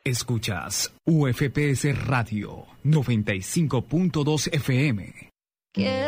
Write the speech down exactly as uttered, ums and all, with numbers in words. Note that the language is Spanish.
Escuchas U F P S Radio noventa y cinco punto dos F M. Quiero